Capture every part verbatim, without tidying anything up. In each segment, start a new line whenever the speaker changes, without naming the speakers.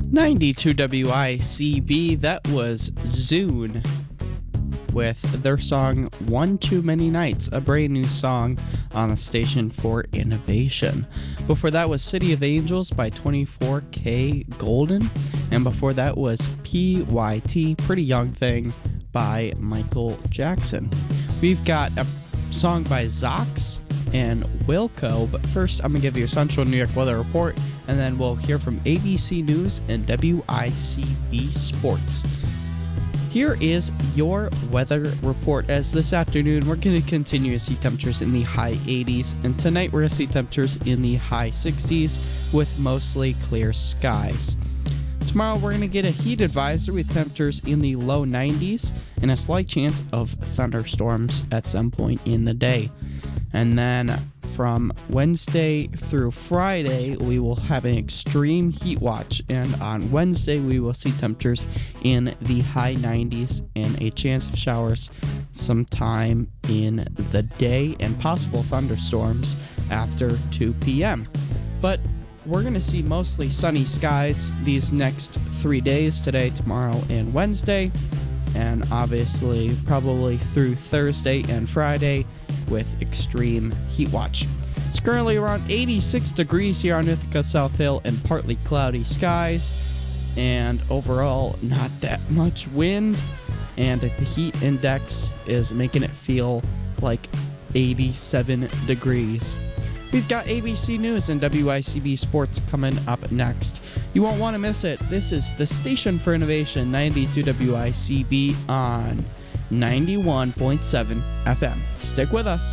ninety-two W I C B, that was Zune with their song One Too Many Nights, a brand new song on the station for innovation. Before that was City of Angels by twenty-four K Golden, and before that was P Y T, Pretty Young Thing by Michael Jackson. We've got a song by Zox and Wilco, but first I'm going to give you a Central New York weather report, and then we'll hear from A B C News and W I C B Sports. Here is your weather report. As this afternoon, we're going to continue to see temperatures in the high eighties, and tonight we're going to see temperatures in the high sixties with mostly clear skies. Tomorrow we're going to get a heat advisory with temperatures in the low nineties and a slight chance of thunderstorms at some point in the day. And then from Wednesday through Friday, we will have an extreme heat watch. And on Wednesday, we will see temperatures in the high nineties and a chance of showers sometime in the day and possible thunderstorms after two p.m. But we're going to see mostly sunny skies these next three days, today, tomorrow, and Wednesday. And obviously, probably through Thursday and Friday with extreme heat watch. It's currently around eighty-six degrees here on Ithaca South Hill and partly cloudy skies. And overall, not that much wind. And the heat index is making it feel like eighty-seven degrees. We've got A B C News and W I C B Sports coming up next. You won't want to miss it. This is the Station for Innovation, ninety-two W I C B on ninety-one point seven F M. Stick with us.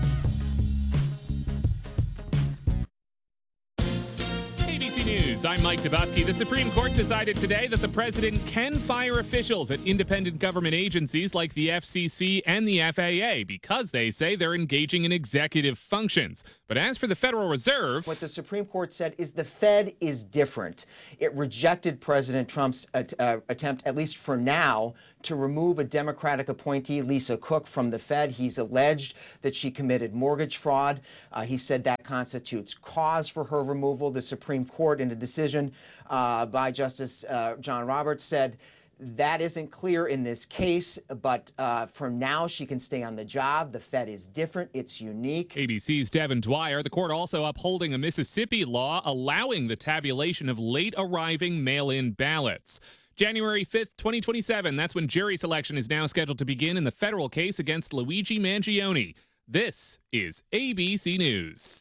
A B C News, I'm Mike Dubusky. The Supreme Court decided today that the president can fire officials at independent government agencies like the F C C and the F A A because they say they're engaging in executive functions. But as for the Federal Reserve...
What the Supreme Court said is the Fed is different. It rejected President Trump's uh, uh, attempt, at least for now, to remove a Democratic appointee, Lisa Cook, from the Fed. He's alleged that she committed mortgage fraud. Uh, he said that constitutes cause for her removal. The Supreme Court, in a decision uh, by Justice uh, John Roberts, said that isn't clear in this case, but uh, for now she can stay on the job. The Fed is different. It's unique.
A B C's Devin Dwyer. The court also upholding a Mississippi law allowing the tabulation of late-arriving mail-in ballots. January fifth, twenty twenty-seven, that's when jury selection is now scheduled to begin in the federal case against Luigi Mangione. This is A B C News.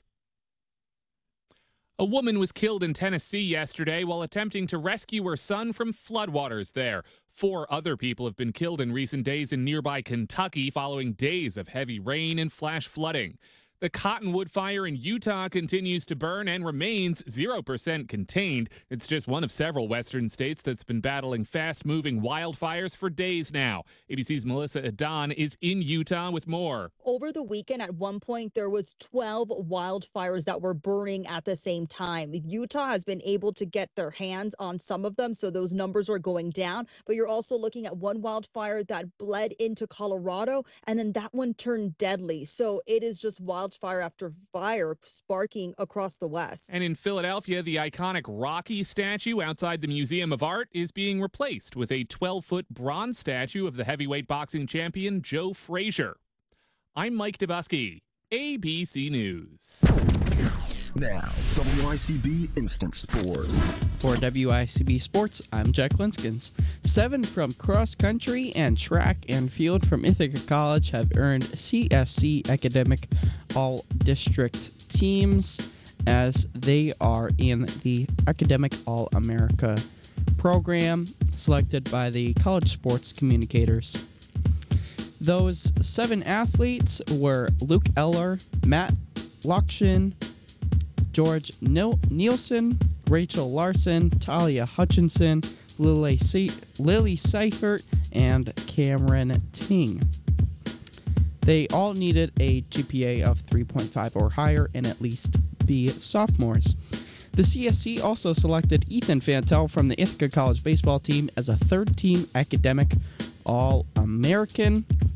A woman was killed in Tennessee yesterday while attempting to rescue her son from floodwaters there. Four other people have been killed in recent days in nearby Kentucky following days of heavy rain and flash flooding. The Cottonwood fire in Utah continues to burn and remains zero percent contained. It's just one of several western states that's been battling fast-moving wildfires for days now. A B C's Melissa Adon is in Utah with more.
Over the weekend, at one point, there was twelve wildfires that were burning at the same time. Utah has been able to get their hands on some of them, so those numbers are going down. But you're also looking at one wildfire that bled into Colorado, and then that one turned deadly. So it is just wildfire after fire sparking across the West.
And in Philadelphia, the iconic Rocky statue outside the Museum of Art is being replaced with a twelve-foot bronze statue of the heavyweight boxing champion Joe Frazier. I'm Mike Dubusky, A B C News.
Now, W I C B Instant Sports.
For W I C B Sports, I'm Jack Linskins. Seven from cross country and track and field from Ithaca College have earned C S C Academic All-District teams as they are in the Academic All-America program selected by the College Sports Communicators. Those seven athletes were Luke Eller, Matt Lokshin, George Nil- Nielsen, Rachel Larson, Talia Hutchinson, Lily, Se- Lily Seifert, and Cameron Ting. They all needed a G P A of three point five or higher and at least be sophomores. The C S C also selected Ethan Fantel from the Ithaca College baseball team as a third-team academic All-American.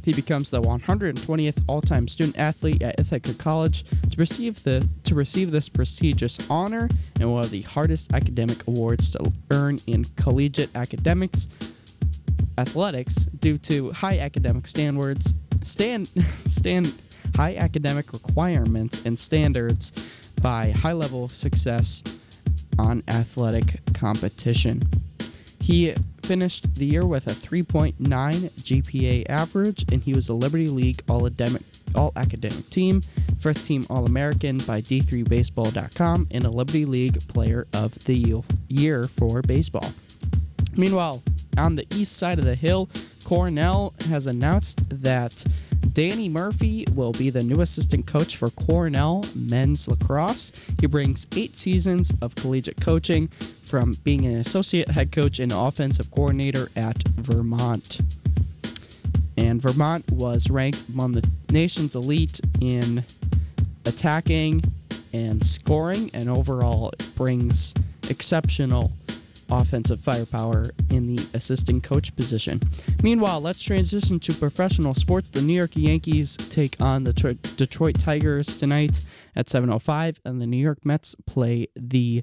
He becomes the one hundred twentieth all-time student athlete at Ithaca College to receive the to receive this prestigious honor and one of the hardest academic awards to earn in collegiate academics athletics due to high academic standards stand stand high academic requirements and standards by high level of success on athletic competition. He finished the year with a three point nine G P A average, and he was a Liberty League All-Academic, All-Academic Team, first team All-American by D three baseball dot com, and a Liberty League Player of the Year for baseball. Meanwhile, on the east side of the hill, Cornell has announced that Danny Murphy will be the new assistant coach for Cornell men's lacrosse. He brings eight seasons of collegiate coaching from being an associate head coach and offensive coordinator at Vermont. And Vermont was ranked among the nation's elite in attacking and scoring, and overall it brings exceptional offensive firepower in the assistant coach position. Meanwhile, let's transition to professional sports. The New York Yankees take on the Tro- Detroit Tigers tonight at seven oh five, and the New York Mets play the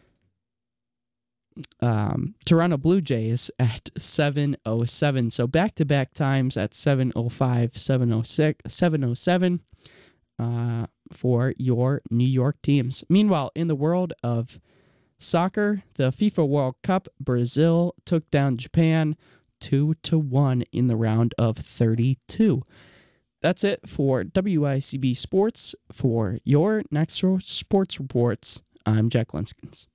um, Toronto Blue Jays at seven oh seven. So back-to-back times at seven oh five, seven oh six, seven oh seven uh, for your New York teams. Meanwhile, in the world of soccer, the FIFA World Cup, Brazil took down Japan two to one in the round of thirty-two. That's it for W I C B Sports. For your next sports reports, I'm Jack Linskins.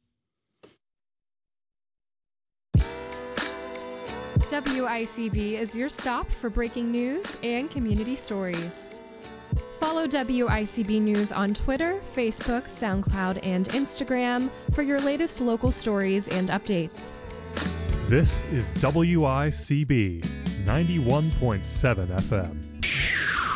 W I C B is your stop for breaking news and community stories. Follow W I C B News on Twitter, Facebook, SoundCloud, and Instagram for your latest local stories and updates.
This is W I C B ninety-one point seven F M.